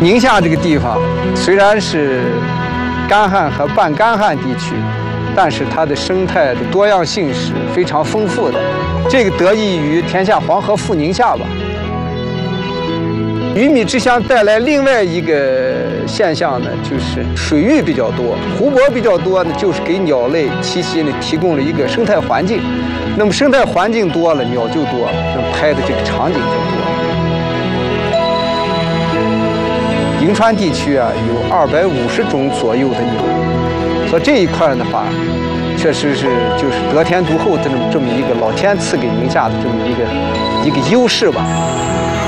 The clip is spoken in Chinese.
宁夏这个地方虽然是干旱和半干旱地区，但是它的生态的多样性是非常丰富的。这个得益于天下黄河赴宁夏吧。鱼米之乡带来另外一个现象呢，就是水域比较多，湖泊比较多呢，就是给鸟类栖息呢提供了一个生态环境。那么生态环境多了，鸟就多，那么拍的这个场景就多。银川地区啊，有250种左右的鸟，所以这一块的话，确实是就是得天独厚的这么一个老天赐给宁夏的这么一个优势吧。